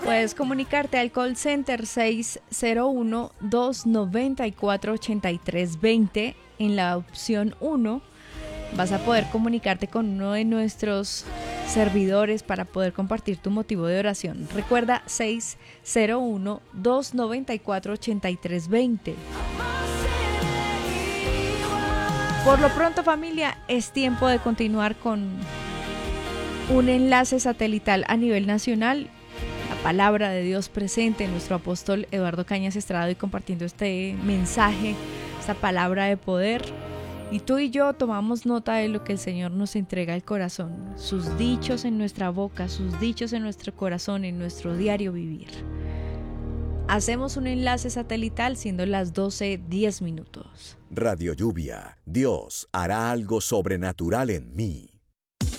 Puedes comunicarte al call center 601-294-8320 en la opción 1. Vas a poder comunicarte con uno de nuestros servidores para poder compartir tu motivo de oración. Recuerda 601-294-8320. Por lo pronto, familia, es tiempo de continuar con un enlace satelital a nivel nacional. La palabra de Dios presente, nuestro apóstol Eduardo Cañas Estrada, y compartiendo este mensaje, esta palabra de poder. Y tú y yo tomamos nota de lo que el Señor nos entrega al corazón, sus dichos en nuestra boca, sus dichos en nuestro corazón, en nuestro diario vivir. Hacemos un enlace satelital siendo las 12:10. Radio Lluvia, Dios hará algo sobrenatural en mí.